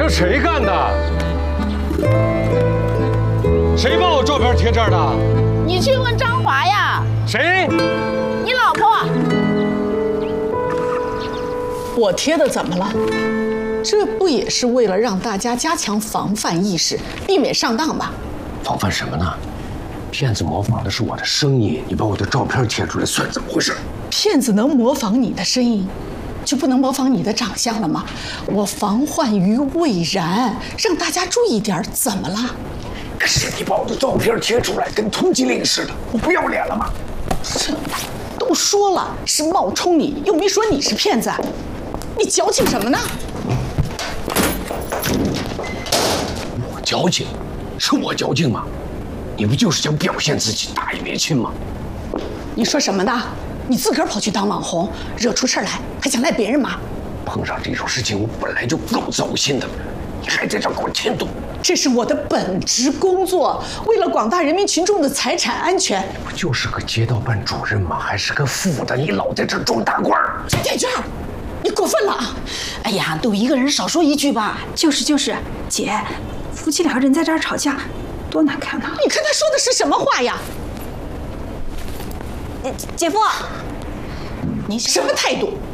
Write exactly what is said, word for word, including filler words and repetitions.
这谁干的？谁把我照片贴这儿的？ 你去问张华呀。 谁？ 你老婆。 我贴的怎么了？这不也是为了让大家加强防范意识，避免上当吗？ 防范什么呢？骗子模仿的是我的声音，你把我的照片贴出来，算怎么回事？ 骗子能模仿你的声音，就不能模仿你的长相了吗？我防患于未然，让大家注意点，怎么了？ 可是你把我的照片贴出来，跟通缉令似的，我不要脸了吗？ 这都说了是冒充你，又没说你是骗子，你矫情什么呢？ 我矫情？是我矫情吗？你不就是想表现自己大义灭亲吗？ 你说什么呢？你自个儿跑去当网红，惹出事来，还想赖别人吗？ 碰上这种事情，我本来就够糟心的，你还在这给我添堵。 这是我的本职工作，为了广大人民群众的财产安全。 你不就是个街道办主任吗？还是个副的，你老在这装大官儿。 张铁娟，你过分了啊！ 哎呀，都一个人少说一句吧。 就是就是，姐，夫妻两个人在这儿吵架，多难看呐！ 你看他说的是什么话呀？ 姐夫，你什么态度？